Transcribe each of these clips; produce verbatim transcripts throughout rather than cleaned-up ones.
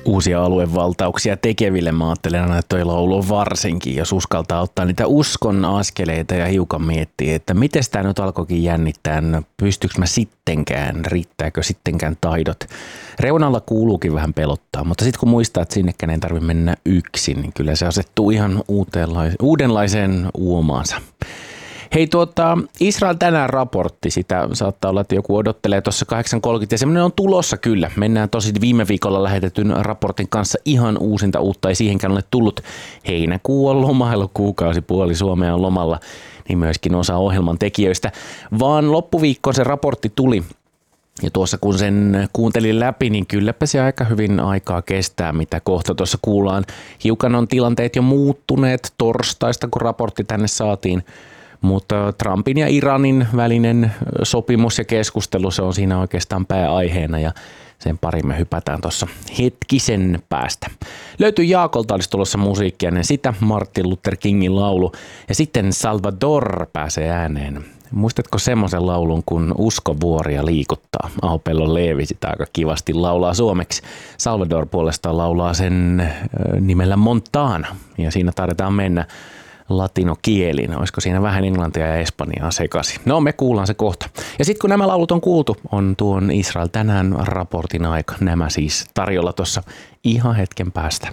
uusia aluevaltauksia tekeville. Mä ajattelen aina, että toi laulu on varsinkin, jos uskaltaa ottaa niitä uskon askeleita ja hiukan miettiä, että miten tämä nyt alkoikin jännittää, no, pystyykö mä sittenkään, riittääkö sittenkään taidot. Reunalla kuuluukin vähän pelottaa, mutta sitten kun muistaa, että sinnekään ei tarvitse mennä yksin, niin kyllä se asettuu ihan uudenlaiseen uomaansa. Hei tuota, Israel tänään raportti, sitä saattaa olla, että joku odottelee tuossa kahdeksan kolmekymmentä ja semmoinen on tulossa kyllä. Mennään tosi viime viikolla lähetetyn raportin kanssa ihan uusinta uutta, ei siihenkään ole tullut. Heinäkuu on lomailu, kuukausi puoli Suomea on lomalla, niin myöskin osa ohjelman tekijöistä. Vaan loppuviikkoon se raportti tuli ja tuossa kun sen kuuntelin läpi, niin kylläpä se aika hyvin aikaa kestää, mitä kohta tuossa kuullaan. Hiukan on tilanteet jo muuttuneet torstaista, kun raportti tänne saatiin. Mutta Trumpin ja Iranin välinen sopimus ja keskustelu, se on siinä oikeastaan pääaiheena ja sen pari me hypätään tuossa hetkisen päästä. Löytyy Jaakolta, olisi tulossa musiikkia ennen sitä, Martin Luther Kingin laulu ja sitten Salvador pääsee ääneen. Muistatko semmoisen laulun, kun Usko vuoria liikuttaa? Aho-Pellon Leevi sitä aika kivasti laulaa suomeksi. Salvador puolestaan laulaa sen nimellä Montana ja siinä taidetaan mennä latinokielin. Olisiko siinä vähän englantia ja espanjaa sekaisin? No, me kuullaan se kohta. Ja sitten kun nämä laulut on kuultu, on tuon Israel tänään raportin aika. Nämä siis tarjolla tuossa ihan hetken päästä.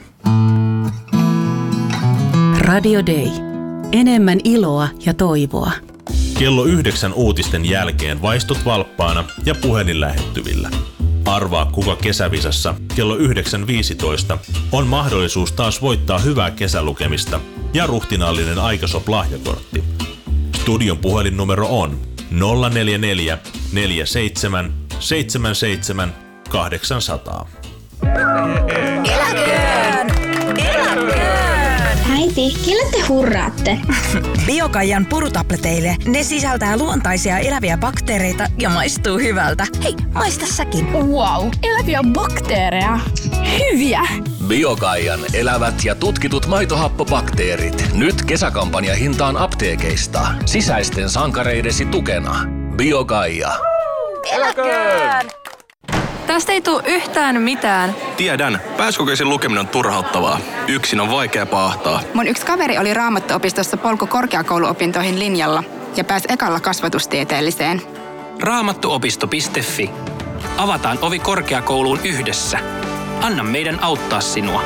Radio Day. Enemmän iloa ja toivoa. Kello yhdeksän uutisten jälkeen vaistut valppaana ja puhelin lähettyvillä. Arvaa, kuka kesävisassa kello yhdeksän viisitoista on mahdollisuus taas voittaa hyvää kesälukemista ja ruhtinaallinen Aikasop-lahjakortti. Studion puhelinnumero on nolla neljä neljä neljä seitsemän seitsemän seitsemän kahdeksan nolla nolla. Eläköön! Eläköön! Äiti, kelle te hurraatte? Biokaijan purutableteille. Ne sisältää luontaisia eläviä bakteereita ja maistuu hyvältä. Hei, maista säkin. Wow, eläviä bakteereja. Hyviä! Biokaijan elävät ja tutkitut maitohappobakteerit. Nyt kesäkampanja hintaan apteekeista. Sisäisten sankareidesi tukena. Biokaija. Eläköön! Tästä ei tule yhtään mitään. Tiedän. Pääsykokeisen lukeminen on turhauttavaa. Yksin on vaikea paahtaa. Mun yksi kaveri oli Raamattuopistossa polku korkeakouluopintoihin linjalla ja pääsi ekalla kasvatustieteelliseen. Raamattuopisto piste fi. Avataan ovi korkeakouluun yhdessä. Anna meidän auttaa sinua.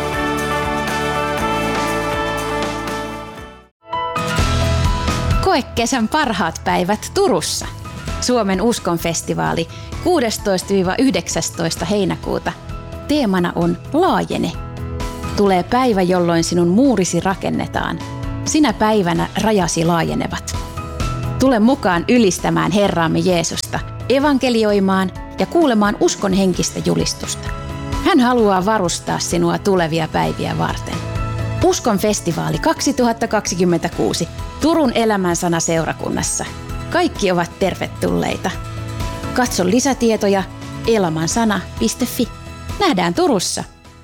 Koe kesän parhaat päivät Turussa. Suomen uskonfestivaali kuudestoista yhdeksästoista heinäkuuta. Teemana on Laajene. Tulee päivä, jolloin sinun muurisi rakennetaan. Sinä päivänä rajasi laajenevat. Tule mukaan ylistämään Herraamme Jeesusta, evankelioimaan ja kuulemaan uskon henkistä julistusta. Hän haluaa varustaa sinua tulevia päiviä varten. Uskon festivaali kaksituhattakaksikymmentäkuusi Turun Elämänsana seurakunnassa. Kaikki ovat tervetulleita. Katso lisätietoja elamansana piste fi. Nähdään Turussa.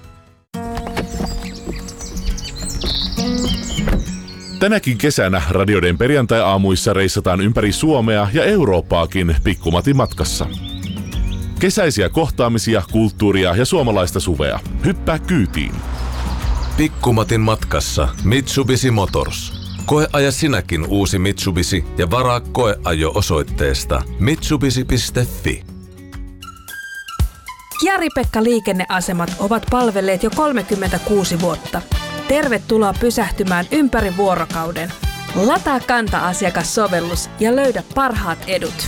Tänäkin kesänä Radio Dayn perjantai-aamuissa reissataan ympäri Suomea ja Eurooppaakin Pikkumatin matkassa. Kesäisiä kohtaamisia, kulttuuria ja suomalaista suvea. Hyppää kyytiin. Pikkumatin matkassa Mitsubishi Motors. Koeaja sinäkin uusi Mitsubishi ja varaa koeajo osoitteesta mitsubishi piste fi. Jari-Pekka liikenneasemat ovat palvelleet jo kolmekymmentäkuusi vuotta. Tervetuloa pysähtymään ympäri vuorokauden. Lataa Kanta-asiakassovellus ja löydä parhaat edut.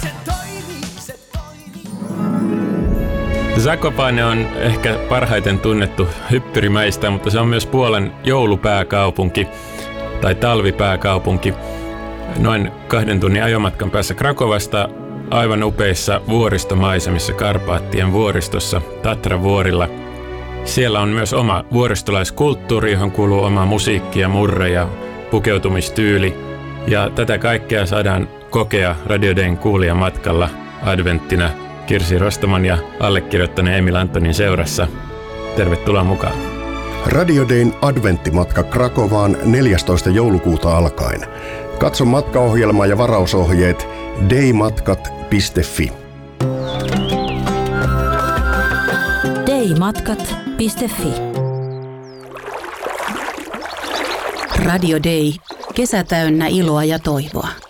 Zakopane on ehkä parhaiten tunnettu hyppyrimäistä, mutta se on myös Puolan joulupääkaupunki tai talvipääkaupunki. Noin kahden tunnin ajomatkan päässä Krakovasta, aivan upeissa vuoristomaisemissa Karpaattien vuoristossa Tatra-vuorilla. Siellä on myös oma vuoristolaiskulttuuri, johon kuuluu oma musiikki ja murre ja pukeutumistyyli. Ja tätä kaikkea saadaan kokea Radio Dayn kuulijamatkalla adventtina Kirsi Rostoman ja allekirjoittaneen Emil Antonin seurassa. Tervetuloa mukaan. Radio Dayn adventtimatka Krakovaan neljästoista joulukuuta alkaen. Katso matkaohjelma ja varausohjeet daymatkat piste fi. Day daymatkat piste fi. Radio Day. Kesä täynnä iloa ja toivoa.